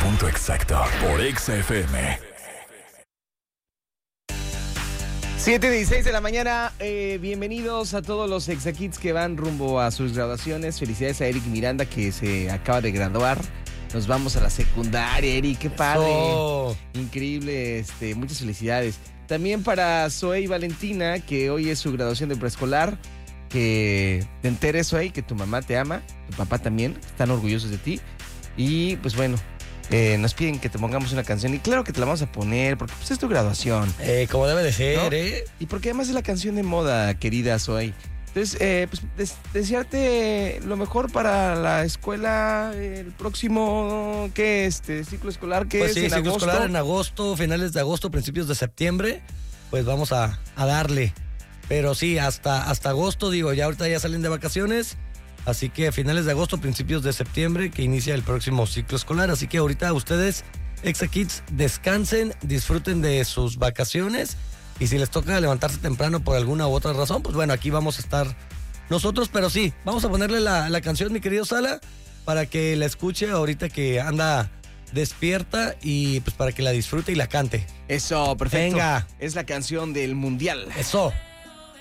punto exacto por Exa FM. 7:16 de la mañana, bienvenidos a todos los Exa Kids que van rumbo a sus graduaciones. Felicidades a Eric Miranda que se acaba de graduar. Nos vamos a la secundaria, Eric, qué padre. Oh. Increíble, muchas felicidades. También para Zoe y Valentina, que hoy es su graduación de preescolar. Que te enteres, Zoe, que tu mamá te ama, tu papá también, están orgullosos de ti. Y pues bueno, nos piden que te pongamos una canción y claro que te la vamos a poner porque pues es tu graduación. Como debe de ser, ¿No? Y porque además es la canción de moda, querida Zoe. Entonces, desearte lo mejor para la escuela, el próximo, ¿qué ciclo escolar? ¿Qué pues es sí, en ciclo agosto? escolar en agosto, finales de agosto, principios de septiembre, pues vamos a darle. Pero sí, hasta agosto, digo, ya ahorita ya salen de vacaciones, así que finales de agosto, principios de septiembre, que inicia el próximo ciclo escolar. Así que ahorita ustedes, Exa Kids, descansen, disfruten de sus vacaciones. Y si les toca levantarse temprano por alguna u otra razón, pues bueno, aquí vamos a estar nosotros. Pero sí, vamos a ponerle la canción, mi querido Sala, para que la escuche ahorita que anda despierta y pues para que la disfrute y la cante. Eso, perfecto. Venga. Es la canción del Mundial. Eso.